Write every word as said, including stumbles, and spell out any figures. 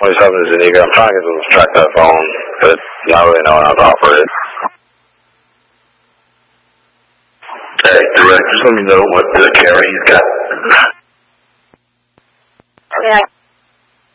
twenty-seven is Zanika. I'm trying to get them to track that phone, but not really knowing how to operate it. Hey, direct, just let me know what the carrier he's got.